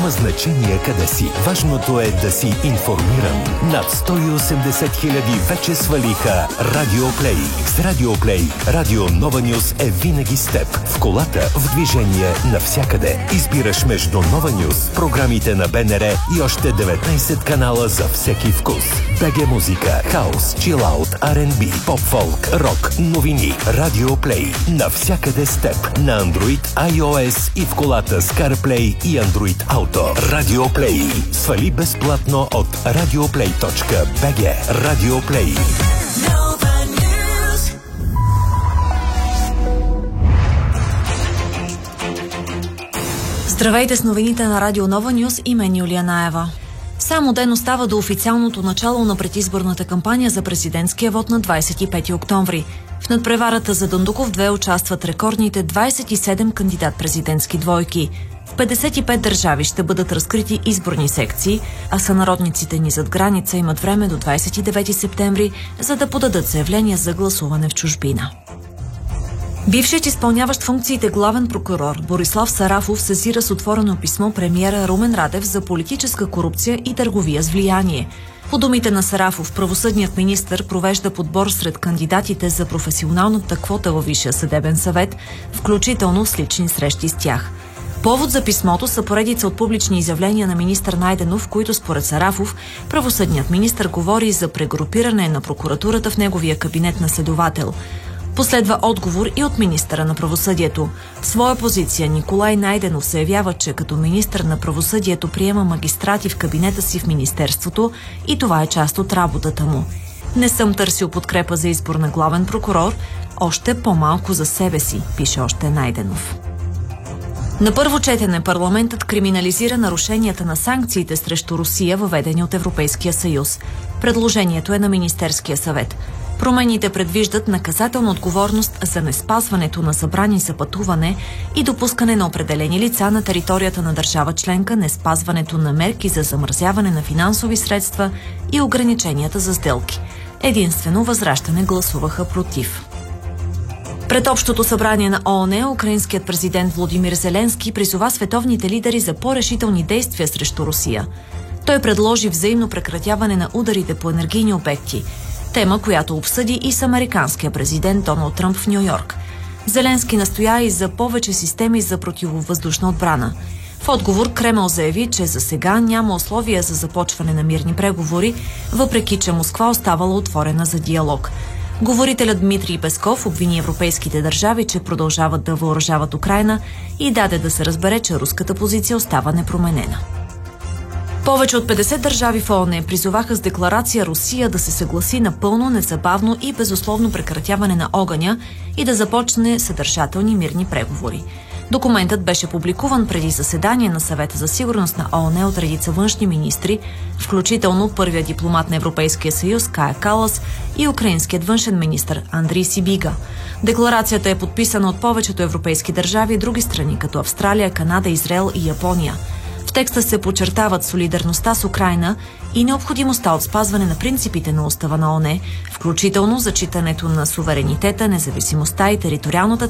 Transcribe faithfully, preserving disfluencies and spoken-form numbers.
Няма значение къде си. Важното е да си информиран. Над сто и осемдесет хиляди вече свалиха Радио Плей. С Радио Плей Радио Нова Нюз е винаги с теб. В колата, в движение, навсякъде. Избираш между Нова Нюз, програмите на БНР и още деветнайсет канала за всеки вкус. БГ музика, хаус, чилаут, Ар енд Би, поп-фолк, рок, новини. Радио Плей. Навсякъде с теб. На Android, iOS и в колата с CarPlay и Android Auto. Радио Плей. Свали безплатно от радиоплей точка би джи. Радио Плей. Здравейте с новините на Радио Нова Нюз и мен Юлия Наева. Само ден остава до официалното начало на предизборната кампания за президентския вод на двадесет и пети октомври. В надпреварата за Дондуков две участват рекордните двадесет и седем кандидат-президентски двойки. В петдесет и пет държави ще бъдат разкрити изборни секции, а сънародниците ни зад граница имат време до двадесет и девети септември, за да подадат заявления за гласуване в чужбина. Бившият изпълняващ функциите главен прокурор Борислав Сарафов сезира с отворено писмо премиера Румен Радев за политическа корупция и търговия с влияние. По думите на Сарафов, правосъдният министър провежда подбор сред кандидатите за професионалната квота във Висшия съдебен съвет, включително с лични срещи с тях. Повод за писмото са поредица от публични изявления на министър Найденов, които според Сарафов правосъдният министър говори за прегрупиране на прокуратурата в неговия кабинет на следовател. Последва отговор и от министъра на правосъдието. В своя позиция Николай Найденов се явява, че като министър на правосъдието приема магистрати в кабинета си в министерството и това е част от работата му. Не съм търсил подкрепа за избор на главен прокурор, още по-малко за себе си, пише още Найденов. На първо четене парламентът криминализира нарушенията на санкциите срещу Русия, въведени от Европейския съюз. Предложението е на Министерския съвет. Промените предвиждат наказателна отговорност за неспазването на забрани за пътуване и допускане на определени лица на територията на държава членка, неспазването на мерки за замразяване на финансови средства и ограниченията за сделки. Единствено Възраждане гласуваха против. Пред Общото събрание на ООН, украинският президент Володимир Зеленски призова световните лидери за по-решителни действия срещу Русия. Той предложи взаимно прекратяване на ударите по енергийни обекти, тема, която обсъди и с американския президент Доналд Тръмп в Ню-Йорк. Зеленски настоя и за повече системи за противовъздушна отбрана. В отговор Кремъл заяви, че за сега няма условия за започване на мирни преговори, въпреки че Москва оставала отворена за диалог. Говорителят Дмитрий Песков обвини европейските държави, че продължават да въоръжават Украйна и даде да се разбере, че руската позиция остава непроменена. Повече от петдесет държави в ООН призоваха с декларация Русия да се съгласи напълно, незабавно и безусловно прекратяване на огъня и да започне съдържателни мирни преговори. Документът беше публикуван преди заседание на Съвета за сигурност на ООН от редица външни министри, включително първият дипломат на Европейския съюз Кая Калас и украинският външен министър Андрий Сибига. Декларацията е подписана от повечето европейски държави и други страни, като Австралия, Канада, Израел и Япония. В текста се подчертават солидарността с Украйна и необходимостта от спазване на принципите на устава на ООН, включително зачитането на суверенитета, независимостта и териториалната